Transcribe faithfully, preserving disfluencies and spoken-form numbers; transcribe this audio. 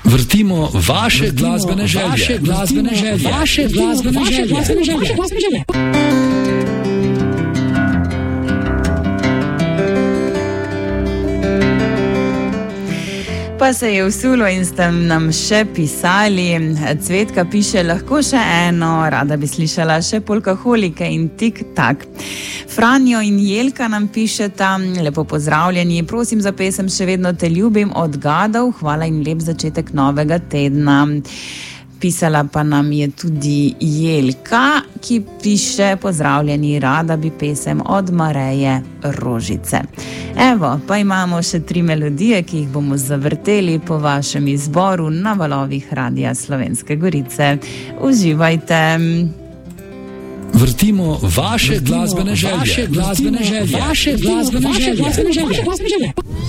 Vrtimo vaše Vrtimo glasbene želje. Vaše glasbene želje. Vaše glasbene želje. Vaše glasbene želje. Pa se je vsulo in ste nam še pisali. Cvetka piše, lahko še eno, rada bi slišala še Polkaholike in Tik-tak. Franjo in Jelka nam pišeta, lepo pozdravljeni, prosim za pesem Še vedno te ljubim od Gadov, hvala in lep začetek novega tedna. Pisala pa nam je tudi Jelka, ki piše, pozdravljeni, rada bi pesem od Mareje Rožice. Evo, pa imamo še tri melodije, ki jih bomo zavrteli po vašem izboru na valovih Radia Slovenske Gorice. Uživajte! Vrtimo vaše Vrtimo glasbene želje. Vaše glasbene želje. Vaše glasbene želje. Vaše glasbene želje.